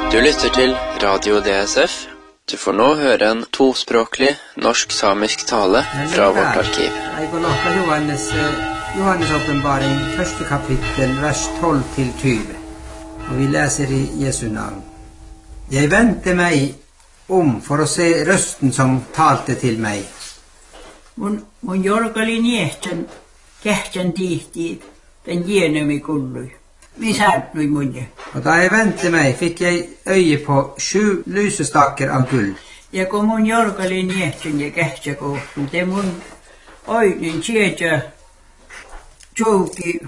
Du lytter til Radio DSF. Du får nå høre en tospråklig norsk-samisk tale fra vårt arkiv. Jeg går nå fra Johannes åpenbaring, første kapittel, vers 12-20. Og vi leser i Jesu navn. Jeg vendte meg om for å se røsten som talte til meg. Mun jorkali niehtän kähtsän tihti, den jienemi kullui. Vi särtnui munje. Og da jeg vendte meg, fikk jeg øye på 7 lysestaker av gull. Ja kun mun jorkali niehtän ja kähtsä kohtu, te mun oinen tietä jouki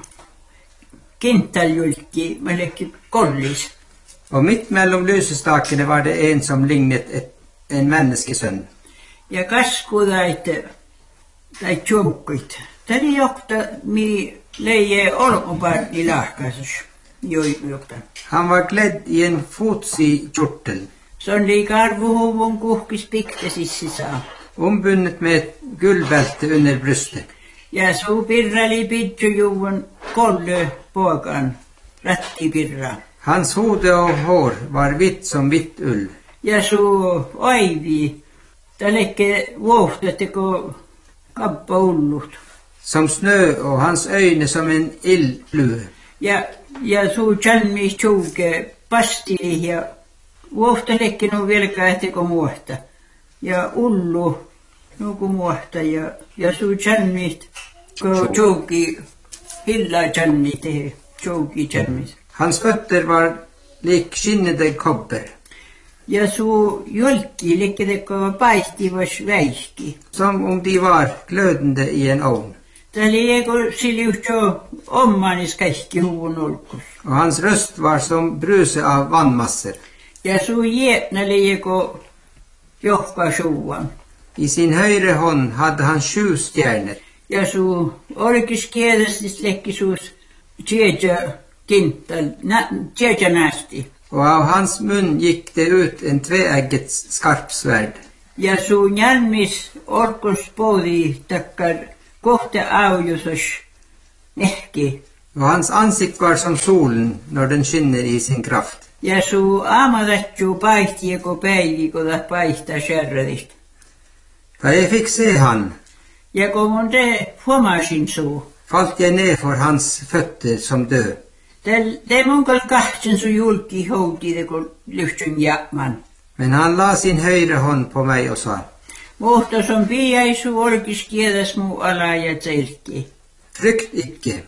kintaljulki, melekki kollis. Og midt mellom lysestakene var det en som lignet en menneskesønn. Ja kaskudaite tai tjunkkuit. Täri jokta mi leije olkoparni lahkaisus joikta. Han var kledd i en fotsid kjortel, Son li karvuhuvun kuhkis piktesissi saa. ombundet med et gullbelte under brystet. Ja suu pirrali pidjujuvun kollö poikan rattipirra. Hans hode og hår var hvitt som hvitt ull. Ja suu oivi, ta lekke vuohtatteko kappa ullut. Som snø, og hans øyne som en ildflue. Ja suu chanmis tjuuke pastili ja vuohtalekke nu velkaatteko muohta. Ja ullu nuku muohta ja suu chanmis ko tjuuki hilla chanmi tehe, tjuuki chanmis. Hans føtter var lik skinnende kobber, Ja suu jolki lekketeko paistivas väiski. som om de var glødende i en ovn. Tämä oli siljuhtso ommanis kaikki huvun olkus. Og hans røst var som bruse av vannmasser. Ja suu jietna lieko johka suuan. I sin høyre hånd hadde han 7 stjerner, Ja suu orkis kiedestis lekki suus tjeja kintal, tjeja nästi. og av hans munn gikk det ut en tveegget skarpsverd. Ja suu njalmis orkus poodi takkar kohta aujusos nehki. Og hans ansikt var som solen når den skinner i sin kraft. Ja suu aamadatju paihtieko päiviko ta paihtaa särredist. Da jeg fikk se han, Ja kun mun te huomasin suu. falt jeg ned for hans føtter som død. Det munkal kahtsen su julki houtide kun lyhtsyn jakman. Men han la sin høyre hånd på meg og sa, Muhta som piaisu olkis kiedas mu ala ja tselki. frykt ikke,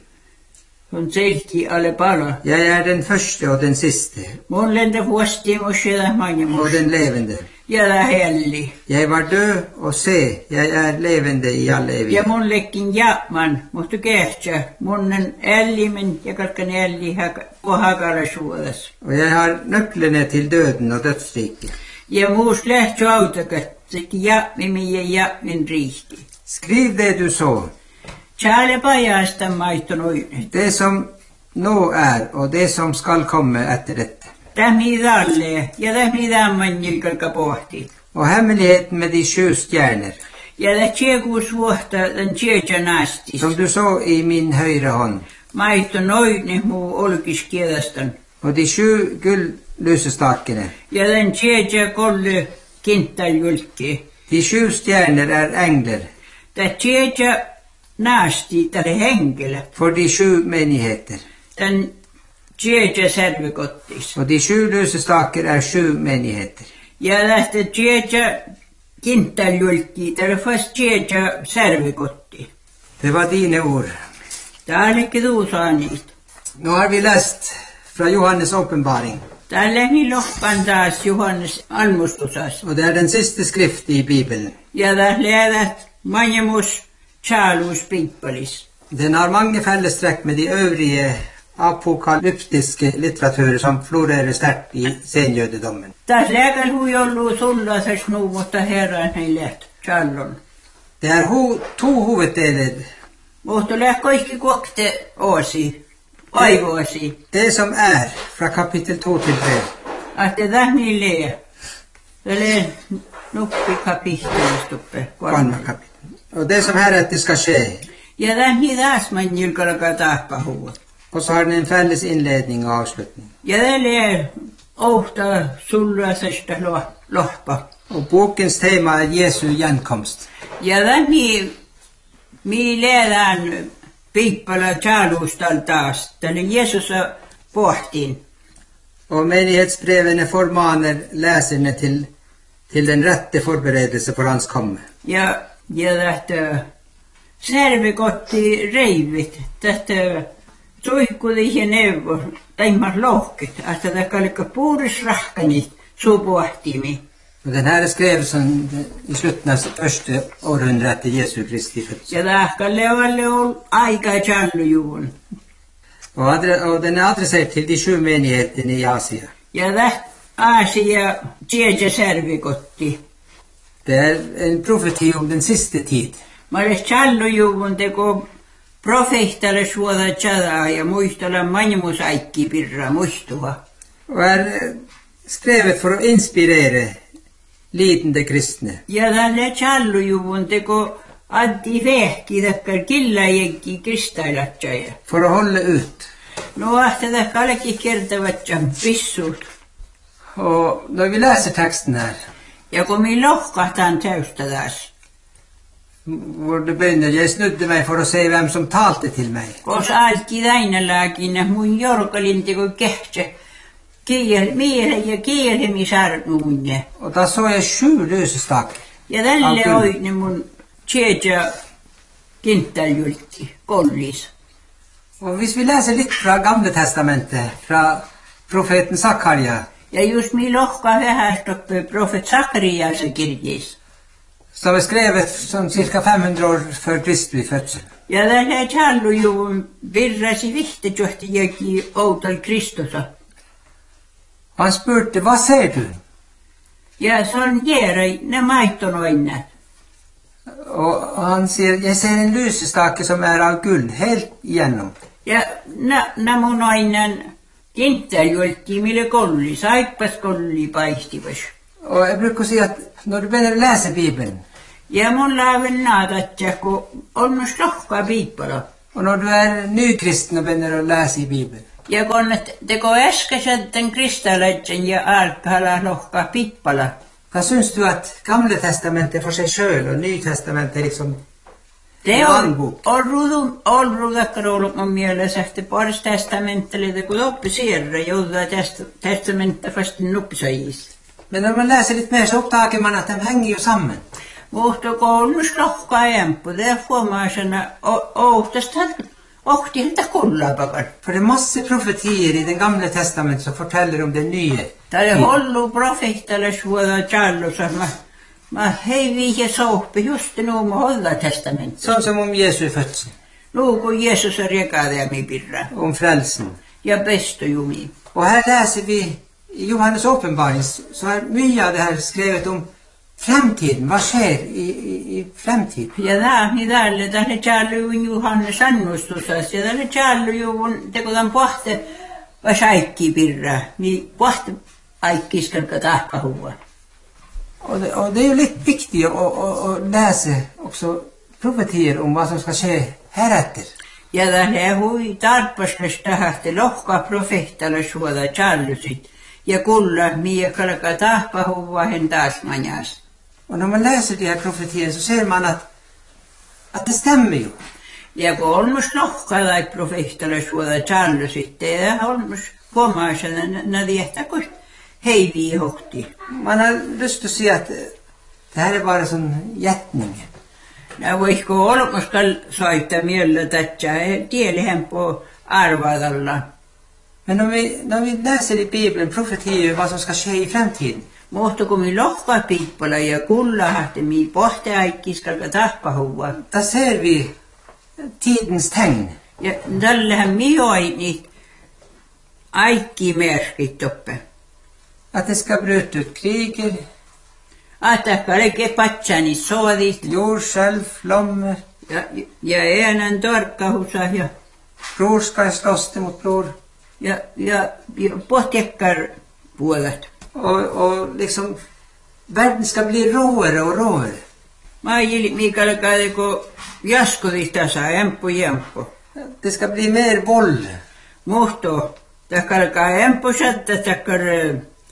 Sun tselki ale pala. jeg er den første og den siste, Mun lente vuosti musjeda og manjemus. den levende. Ja da helli. Jeg var død, og se, jeg er levende i all Ja evighet. mun lekkin jakman, muhtu kehtsä. Munnen ällimen ja kalkan älli og hakala suodas. Og jeg har nøklene til døden og dødsriket. Ja muus lähtsö autakat, sekin jakmimi ja jakmin riihti. Skriv det du så, Tjale pajasta maitton oinet. det som nå er, og det som skal komme etter dette. Tähmi dalle ja tähmi dammanjil kalka pohti. Og hemmeligheten med de 7 stjerner, Ja det tjekuus vuotta den tjeja nastis. som du så i min høyre hånd, Maitto noine muu olkis kiedastan. og de 7 gull-lysestakene. Ja den tjeja kolle kintaljulki. De 7 stjerner er engler Tä tjeja nasti tälle henkilö. for de 7 menigheter. Tän tjeja servikottis. Og de 7 lysestaker er 7 menigheter. Ja tästä tjeja kintaljulki. Tälle fast tjeja servikotti. Det var dine ord. Täällekin tuusaa niistä. Nå har vi lest fra Johannes åpenbaring, Tälle mi lohpan taas Johannes almustusas. og det er den siste skrift i Bibelen. Ja där lädät manjemus chalus pimppalis. Den har mange fellestrekk med de øvrige apokalyptiske litteraturer som florerer sterkt i senjødedommen. Taas läkal hui ollu sullasas nu, mutta herran ei läht challon. Det er 2 hoveddeler. Mutta läht kaikki kokte åsi, aivoasi. Det som er, fra kapittel 2 til 3. Ahte tähmi lee. Tälle nuppi kapittelustuppe. Vanna kapittel. Og det som heretter skal skje. Ja tähmi taas manjil kalka tahpa hua. Og så har den en felles innledning og avslutning. Ja tälle ohta sullasesta lohpa. Og bokens tema Jesu gjenkomst. Ja tämän mi lähdään piippala tjaalustal taas. Tänne Jesus pohtiin. Og menighetsbrevene formaner leserne til den rette forberedelse for hans komme. Ja tästä servikotti reivit. Tästä suihkuli neuvo. Taimas lohkit. Että tämä oli puuris rahkani suupohtimi. Og den her skrevet sånn i slutten av første århundre etter Jesu Kristi fødsel. Ja tähkälle oli aika tjallujuun. Og den er adressert til de 7 menighetene i Asia. Ja tähtä Asia tjeje servikotti. Det er en profeti om den siste tid. Mä olen tjallujuun teko profeettalle suoda tjadaa ja muistella manjmusaikki pirra muistuva. Og er skrevet for å inspirere lidende kristne. Ja tälle tjallujuun teko addi vehki tekkar killäjekki kristailatjaja. For å holde ut. No ahte tekkallekin kertavatjan pissut. Og når vi leser teksten her, Ja kun mi lohkahtaan täystä taas. hvor det begynner, jeg snudde meg for å se hvem som talte til meg. Kos alki täinälläkin mun jorkalin teko kehtse. Miele ja kielemi sarnuunne. Og da så jeg 7 lysestaker. Ja tälle oine mun tjeja kintaljulti kollis. Og hvis vi leser litt fra Gamle Testamentet, fra profeten Zakaria, Ja just mi lohka vähästoppe profet Sakariase kirjis. som er skrevet sånn cirka 500 år før Kristi fødsel. Ja tälle tjallujuun virrasi vihtejohti jäki outal Kristusa. Han spurte, hva ser du? Ja se on jääräi ne maittonoinnat. Og han sier, jeg ser en lysestake som er av gull, helt igjennom. Ja mun oinnan kintaljulti mille kolli, saippas kolli paistivas. Og jeg bruker å si at når du begynner å lese Bibelen, Ja mulla on naatatja, kun on mus lohka piippala. og når du er nykristen og begynner å lese i Bibelen, Ja kun teko äskeisen kristalatsen ja alkala lohka piippala. da syns du at Gamle Testamentet er for seg selv, og Nytestamentet er liksom Te en on annen bok. olrudakkar mun mielessä, että paris testamenttelit, kun oppi sieltä, joudutaan testamentta fast nuppisajis. Men når man leser litt mer, så oppdager man at de henger jo sammen. Mutta koulussa lohkaa jämppu, det får man sånna, ohti hilta kullapakan. For det er masse profetier i den Gamle Testamentet som forteller om det nye. Täällä hollu profeettalle suoda tjallussa, mä heivi ja souppi just nuuma holla testamentti. Sånn som om Jesu fødsel, Nu kun Jeesus on rekademi pirra, om frelsen. ja pestojumi. Og her leser vi i Johannes åpenbaring, så er mye av det her skrevet om fremtiden. Hva skjer i fremtiden? Ja täällä tjalluun Johannes annustusas, ja täällä tjalluun tekotan pohte vasaikki pirra, niin pohte aikkiskalka tahkahua. Og det er jo litt viktig å lese også profetier om hva som skal skje heretter. Ja täällä hui tarpaskas tahti lohka profeettalle suoda tjallusit, ja kulla miekalka tahkahua hen taas manjas. Og når man leser de her profetiene, så ser man at det stemmer jo. Ja kun olmus lohkadait profeettalle suoda tjallusit, ja olmus huomaasena nädiehtä kun heivi hohti. Man har lyst til å si at det her er bare sånn gjetning. Ja voiko olmus kall soita miellä tätsä, tielihän på arvadalla. Men når vi leser i Bibelen profetier hva som skal skje i fremtiden, Mutta kun mi lohka piippala ja kullahti mi pohteaikkiskalka tahkahua. da ser vi tidens tegn. Ja tällähän mi oini aikki merkit toppe. At det skal bryte ut kriger, Ahtakkaleke patsani soodit jordskjelv, flommer, ja äänen torkkahusa ja bror skal slåss mot bror. ja pohtekkar puolet. Og liksom, verden skal bli råere og råere. Mä ajilin mikalkade kun jaskodistasa jämppu. Det skal bli mer vold. Muhto, takkalkaa jämppu satta takkar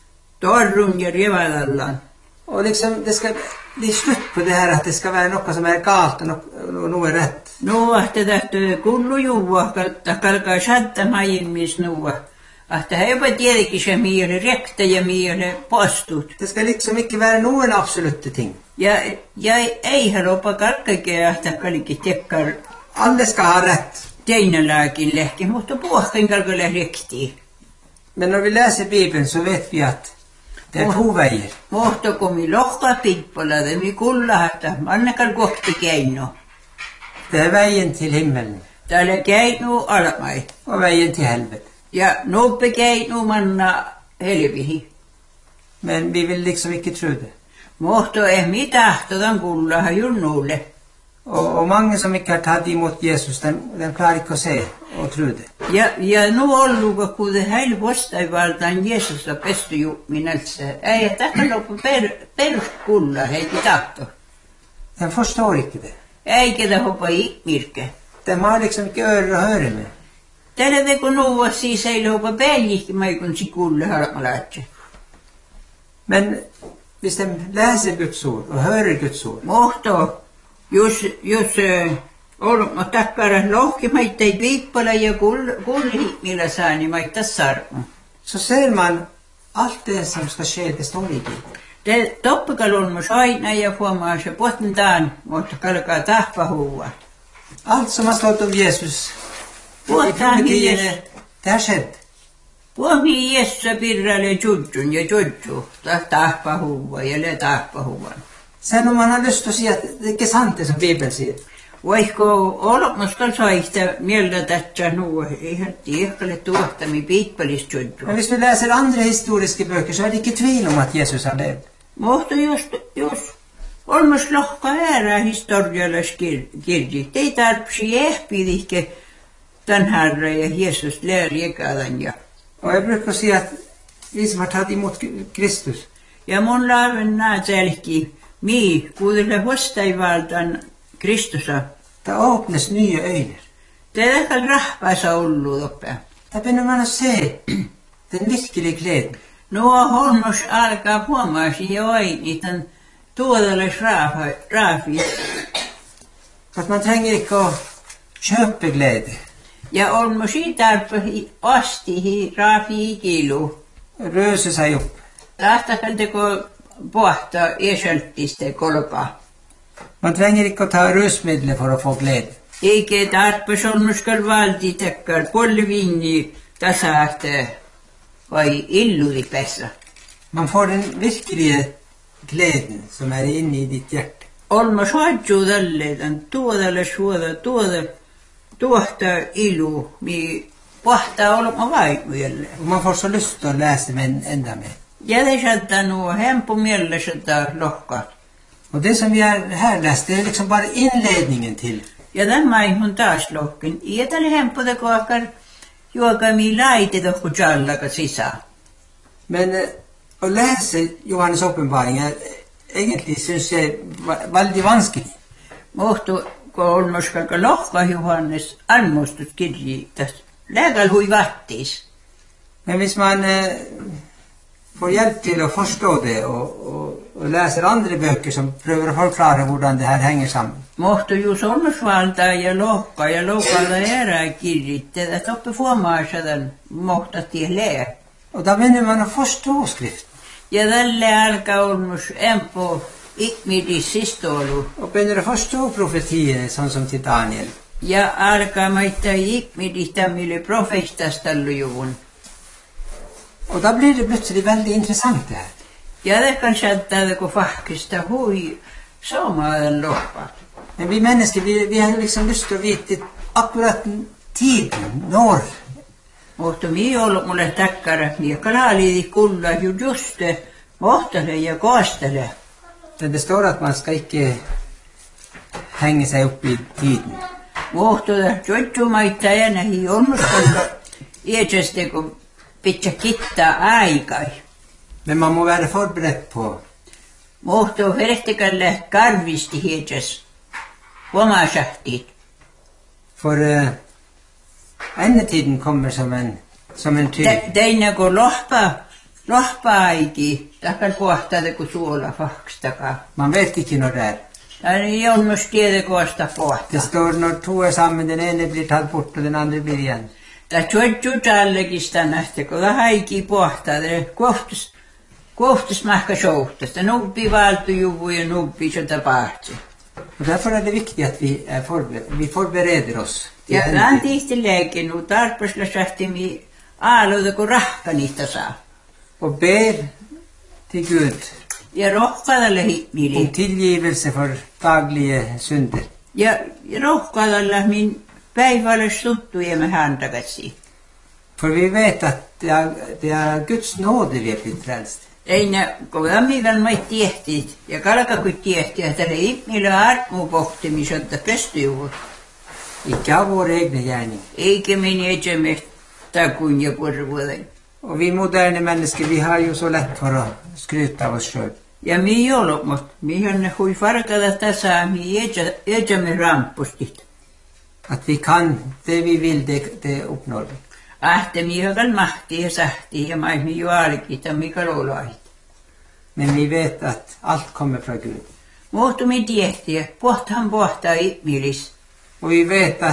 torrun ja revadallan. Och liksom, det ska bli slut på det här att det ska vara något som är galt och något är rätt. No, että kullu juua, kalkaa satta majimmis nuua. Että he jopa tietenkin se miele rekta ja miele postut. Det ska liksom inte vara någon absoluta ting. Ja ei halupa kalkkakin, että kalkki tekkar. Alla ska ha rätt. Teinalaakin lehki, mutta puhkin kalkalla rekti. Men när vi läser Bibeln så vet vi att det är två vägar. Mutta kun mi lohka pippolade, mi kulla, että mannekal kohti keino. Det är vägen till himmelen. Täällä keino alamai. Och vägen till helvetet. Ja nope keino manna helvihi. Men vi vill liksom inte tro det. Mutta mi tahtodan kullaha junnulle. Och många som inte har tagit emot Jesus, de klarar inte att se och tro det. Ja nu olluga, kun heillä vastaivaltaan Jeesusta pestu minältä. Ei, tähän loppu peruskulla heitä tahto. De förstår inte det. Eikä det hoppa ihmirke. De har liksom inte öron att höra med. Tällä veko nuva siis ei hoppa peljihki maikun sikulle harmalaatse. Men hvis de läser Guds ord och hör Guds ord. Mohto, jos olma takkara lohki maittai viippola ja kulli millä saani maittaa sarmu. Så ser man allt det som ska ske, det står i Bibeln. Det toppikal olmus aina ja huomaa se pohtintaan, mutta kalkaa tahpahuua. Allt som har stått om Jesus i profetierna, det har skett. Puomi Jeesusa pirralle judjun ja judju, tahpahuua ja le tahpahuuan. Sen om man har lust att säga att det är inte sant det som Bibeln säger. Vaikka olemaskal saista mieltä tätsä nuo, eihän tiehkalle tuottami piippalista judju. Men hvis vi läser andra historiska böcker så är det inte tvivel om att Jesus har levt. Mutta jos olmas lohka äärää historiallis kirjit, ei tarvitsi ehpidihke tämän Herra ja Jeesus lärjekadan ja. Och jag brukar säga att vi som har tagit emot Kristus. Ja mun laaven näätselki, kuudelle vastaivaltaan Kristusa. Det öppnas nya ögon. Det är väl rahpaisa ollut uppe. Där börjar man att se den virkeliga glädjen. Nuo holmos alkaa huomaasi jo aini tämän tuodalle raafi. Att man tränger inte att köpa glädje. Ja olmos i tarpehi astihi raafi ikilu. Rösa sig upp. Tahtakal teko pohta eseltiste kolkaa. Man tränger inte att ta rösmedel för att få glädje. Eikä tarpees olmuskal valdi tekkar polvinni tasaahte vai illudi päässä. Man får den virkeliga glädjen som är inne i ditt hjärta. Olmas hajju tälle, tämän tuodalle suoda, tuohta ilu, mi pahtaa olma vaimujelle. Och man får så lust att läsa med ända med. Ja det saattaa nuo hempu mielessä lohka. Och det som vi har här läst, det är liksom bara inledningen till. Ja tämä ei mun taas lohken. Ja tälle hempu te koakar juoka mi laite tohku jallaka sisään. Men att läsa Johannes uppenbaring är egentligen syns jag väldigt vanskligt. Mohtu kun olmaskalka lohka Johannes armostuskirji tässä lägal hui vattis. Men hvis man får hjälp till att förstå det och läser andra böcker som prövar att förklara hur det här hänger samman. Mohtu just olmasvalta ja lohkalla erää kirjit, että oppi huomaa sedan mohtatti lää. Och då börjar man att förstå skriften. Ja tälle alkaa olmus empo ikmidis sistolu. Och börjar att förstå profetier som till Daniel. Ja alkaa maittaa ikmidis tämmöille profetastalujuvun. Och då blir det plötsligt väldigt intressant det här. Ja det kan sätta kun fahkista hui samaan loppat. Men vi människor, vi har liksom lust att veta akkurat tiden, när. Mutta mi ollut mulle takkara, ja kalaliidi kulla ju just mohtale ja koostale. Det står att man ska inte hänga sig upp i tiden. Mutta joitsumaita ja näihin olmuskalla iätsästä kun pitää kittaa aikai. Men man må vara förberedd på. Mutta verhtikalle karvisti hietsäs omasahtit. För ändetiden kommer som en typ. Teina kun lohpa lohpaiki, takal pohtaa kun suola fakstaka. Man vet inte när det är. Det är ju stiede kosta pohtaa. Det står när två är samman, den ene blir tatt bort och den andra blir igen. Det tjuju tällekin nähtä, kun haiki pohtaa, det kohtas mahka shoutas. Det nubbi valtu juvu ja nubbi så tapahtuu. Och därför är det viktigt att vi förbereder oss. Ja tämän tihti läke, nu tarpasla sähti mi aaluuta kun rahka niitä saa. Och ber till Gud Ja rohkaadalle himmili. om tillgivelse för dagliga synder. Ja rohkaadalle min päivälles tuttuja häntäkäsi. För vi vet att det är Guds nåde vi är blivit frälst. Einä, kun vämmiväl mai tiehtit, ja kalka kun tiehti, että ne ihmillä armuu pohtimisesta pestyjuut. Icke av vår egna gärning. Eikä min etsemme takun ja korvuuden. Och vi moderna människor, vi har ju så lätt för att skryta av oss själv. Ja mi ei ollut, mutta mi on hui farkada tässä, mi etsemme rampustit. Att vi kan, det vi vill, det uppnår vi. Ahte mi hakal mahti ja sahti ja mai mi jualikita mi kalolait. Men vi vet att allt kommer från Gud. Muhtu mi tiehti, pohtahan pohtaa ihmilis. Och vi vet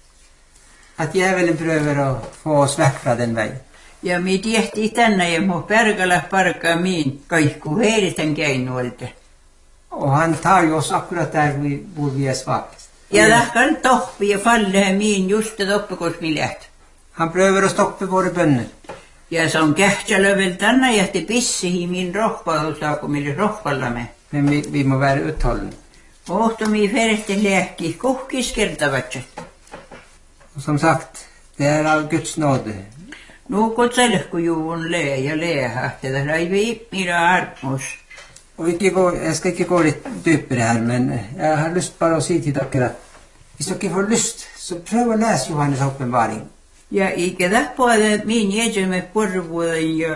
att djävulen prövar att få oss väck från den vägen. Ja mi tiehti tänne ja mu perkala parkaa min kaikku heidetän käinuolta. Och han tar ju oss akkurat där vi är svagast. Ja lähkan tohpi ja fallehän min just toppe kos mi läht. Han prövar att stoppa våra böner. Ja se on kähtsälövel tänne ja te pissihin min rohpaudusta, kun mille rohpallamme. Men vi må vara uthållna. Muhtu mi ferehti lähki kuhkis kertavatset. Och som sagt, det är av Guds nåde. Nu kutselehku juun ja leha, tätä raivi mira armus. Och jag ska inte gå lite djupare här, men jag har lust bara att säga till er att hvis dere får lust, så prøv att läsa Johannes uppenbaring. Ja eikä täppuolta min jätsemme porvuuden ja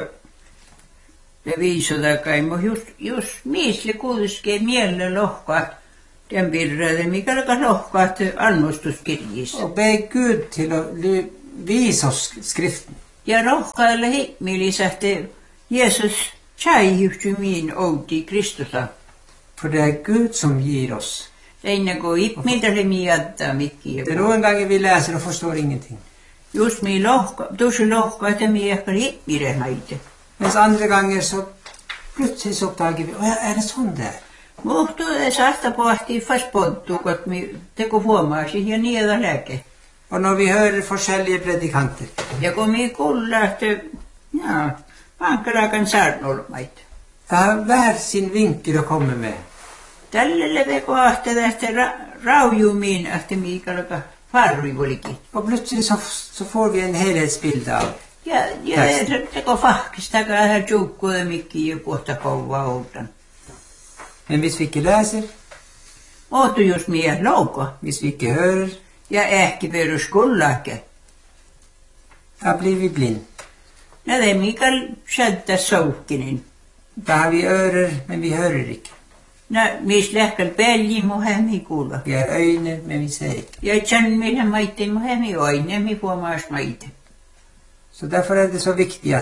viisotakai, mutta just miisle kuuluskee mielle lohkaat, den virrade mikä alkaa lohkaat annostuskirjissa. Och be Gud till att visa oss skriften. Ja rohkaille himmilisähti Jesus tjäihyhty min outi Kristusa. För det är Gud som ger oss. Ennen kuin ihmiltälle miettaa mikkiä. Det är någon gång vi läser och förstår ingenting. Just mi tuossa lohka, että mi ehkä ihmire haite. Men andra gånger så plötsligt så uppdagar vi, är det sån där? Muhtu saattaa pohtia fast ponttu, kun mi teko huomaasi ja niitä lääke. Och när vi hör forskjellige predikanter. Ja kun mi kuulla, että vankkarakan saarnolmait. Det har vär sin vinkel att komma med. Tälle leve kohta tästä raujumiin, että mi kalka farrivolikin. Och plötsligt så får vi en helhetsbild av. Ja teko fahkistakaa här tjukkuuden mikki ja kohta kouvaa outan. Men hvis vi inte läser, Muhtu just mi louko. hvis vi inte hör, Ja ehkä peruskullake. då blir vi blind. Näde Mikael käntä soukkinen. Då har vi öron, men vi hör inte. Mis lähkäl pelji mu hämmi kuulla. Vi har ögon, men vi ser inte. Ja tjän millä maite mu hämmi oine, mi huomaas maite. Så därför är det så viktigt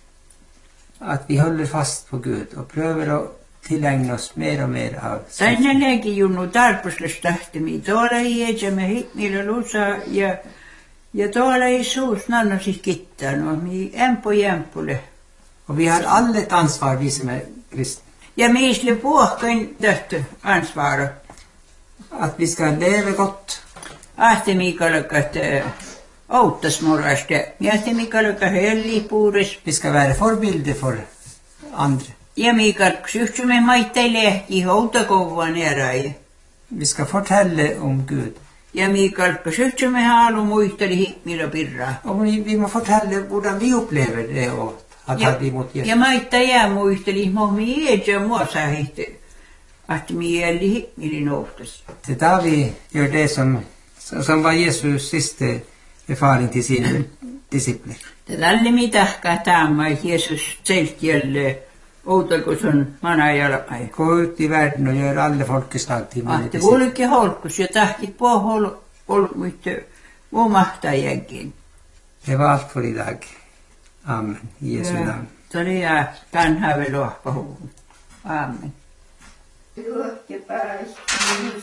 att vi håller fast på Gud och prövar att tillägna oss mer och mer av Tänne läki junnu tarpusles tähtemi. Tuolla iätsemme hitmillä lusa ja tuolla Iisus nannosis kittaa. No mi jämpule. Och vi har alla ett ansvar, vi som är kristna. Ja miisle puhkain tähtö ansvara. Att vi ska leva gott. Ahte Mikaelakat outtas morasta. Ja ahte Mikaelakat hellipuudes. Vi ska vara förbilder för andra. Ja Mikael, syhtsymme maittai lehki houtakouvua nerai. Vi ska fortälla om Gud. Ja Mikael, syhtsymme haalu muisteli hikmillä pirraa. Och vi må fortälla hur vi upplever det och att ta emot Jesus. Ja maittai jää muisteli, mi eetsä muosa hihti. Att mi eli hikmili nouhtas. Det är där vi gör det som var Jesus sista befaling till sina discipler. Tälle mitahkaa taamai Jeesus selkjälle outalkus on manajalmai. Gå ut i världen och gör alla folkeslag till mina Ahte discipler. kulki holkus ja tahkit olmuitte umahtajankin. Det var allt för idag. Amen. I Jesu namn. Toni ja tämän hävi lohpahuun. Aamen. Juokke pääsi.